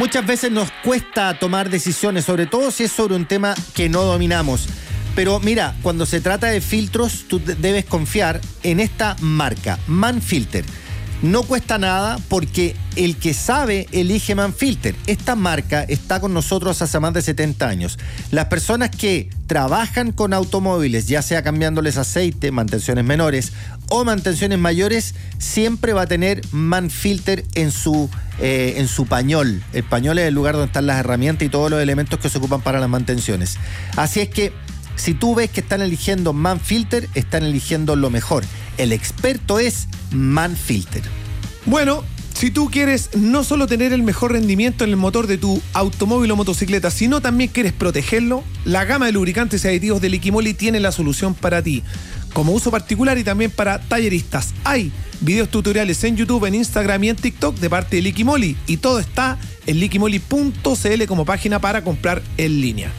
Muchas veces nos cuesta tomar decisiones, sobre todo si es sobre un tema que no dominamos. Pero mira, cuando se trata de filtros, tú debes confiar en esta marca, Manfilter. No cuesta nada porque el que sabe elige Manfilter. Esta marca está con nosotros hace más de 70 años. Las personas que trabajan con automóviles, ya sea cambiándoles aceite, mantenciones menores o mantenciones mayores, siempre va a tener Manfilter en su pañol. El pañol es el lugar donde están las herramientas y todos los elementos que se ocupan para las mantenciones. Así es que si tú ves que están eligiendo Manfilter, están eligiendo lo mejor. El experto es Manfilter. Bueno, si tú quieres no solo tener el mejor rendimiento en el motor de tu automóvil o motocicleta, sino también quieres protegerlo, la gama de lubricantes y aditivos de Liquimoli tiene la solución para ti. Como uso particular y también para talleristas. Hay videos tutoriales en YouTube, en Instagram y en TikTok de parte de Liquimoli. Y todo está en liquimoli.cl como página para comprar en línea.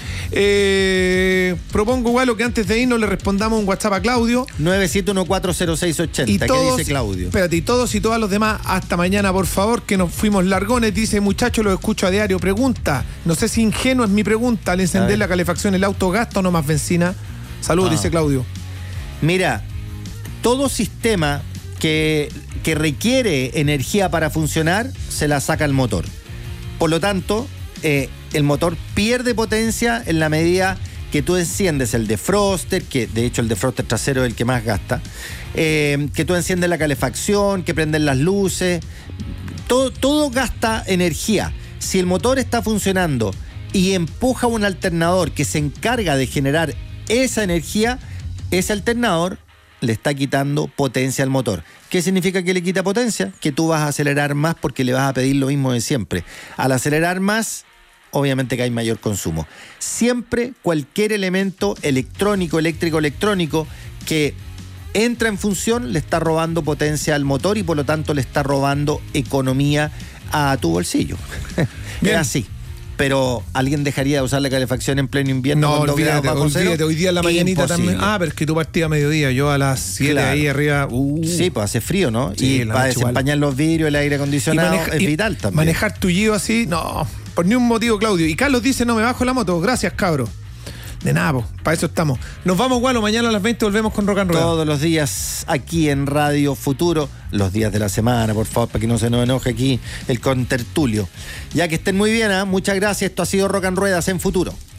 Propongo igual que antes de irnos le respondamos un WhatsApp a Claudio 971400680. ¿Qué dice Claudio? Espérate, y todos y todas los demás hasta mañana, por favor, que nos fuimos largones. Dice, muchachos, los escucho a diario. Pregunta, no sé si ingenuo es mi pregunta, al encender la calefacción el auto gasta o no más benzina. Saludos, dice Claudio. Mira, todo sistema que requiere energía para funcionar se la saca el motor. Por lo tanto, el motor pierde potencia en la medida que tú enciendes el defroster, que de hecho el defroster trasero es el que más gasta, que tú enciendes la calefacción, que prenden las luces, todo gasta energía. Si el motor está funcionando y empuja un alternador que se encarga de generar esa energía, ese alternador le está quitando potencia al motor. ¿Qué significa que le quita potencia? Que tú vas a acelerar más porque le vas a pedir lo mismo de siempre. Al acelerar más, obviamente que hay mayor consumo. Siempre cualquier elemento electrónico, eléctrico, que entra en función le está robando potencia al motor y por lo tanto le está robando economía a tu bolsillo. Es así. Pero ¿alguien dejaría de usar la calefacción en pleno invierno? No, olvídate, hoy día en la mañanita imposible. también. Pero es que tú partías a mediodía, yo a las 7 claro. Ahí arriba. Sí, pues hace frío, ¿no? Sí, y para desempañar los vidrios, el aire acondicionado es vital también. Manejar tullido así, no, por ni un motivo, Claudio. Y Carlos dice, no me bajo la moto. Gracias, cabro. De nada, para eso estamos. Nos vamos, Gualo, mañana a las 20 volvemos con Rock and Roll. Todos los días aquí en Radio Futuro, los días de la semana, por favor, para que no se nos enoje aquí el contertulio. Ya que estén muy bien, muchas gracias. Esto ha sido Rock and Ruedas en Futuro.